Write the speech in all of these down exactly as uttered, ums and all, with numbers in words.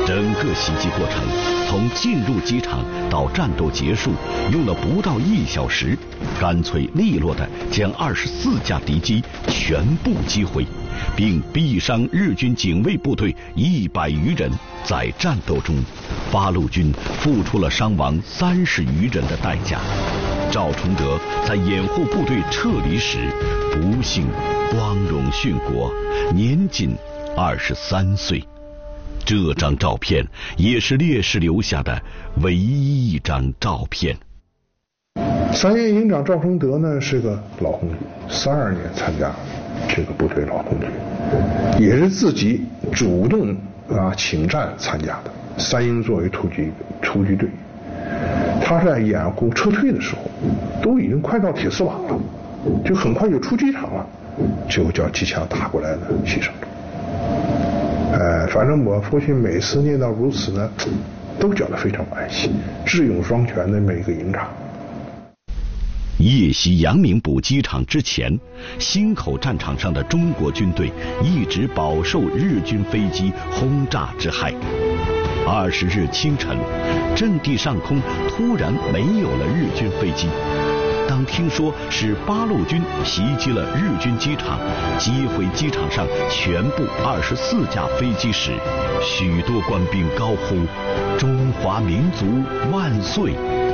整个袭击过程从进入机场到战斗结束用了不到一小时，干脆利落地将二十四架敌机全部击毁，并毙伤日军警卫部队一百余人。在战斗中，八路军付出了伤亡三十余人的代价。赵崇德在掩护部队撤离时，不幸光荣殉国，年仅二十三岁。这张照片也是烈士留下的唯一一张照片。 三营营长赵崇德呢是个老红军，三二年参加这个部队老红军，也是自己主动啊请战参加的。三营作为突击突击队，他在掩护撤退的时候，都已经快到铁丝网了，就很快就出机场了，就叫机枪打过来的牺牲了。呃，反正我父亲每次念到如此呢，都觉得非常惋惜，智勇双全的每一个营长。 夜袭阳明堡机场之前，忻口战场上的中国军队一直饱受日军飞机轰炸之害。二十日清晨，阵地上空突然没有了日军飞机。当听说是八路军袭击了日军机场，击毁机场上全部二十四架飞机时，许多官兵高呼“中华民族万岁”。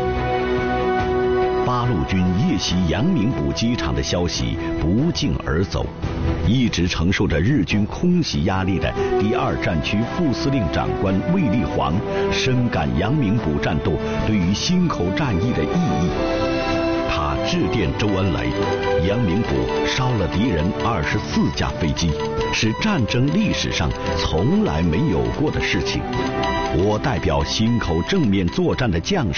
八路军夜袭阳明堡机场的消息不胫而走，一直承受着日军空袭压力的第二战区副司令长官卫立煌深感阳明堡战斗对于忻口战役的意义。他致电周恩来，阳明堡烧了敌人二十四架飞机，是战争历史上从来没有过的事情。我代表忻口正面作战的将士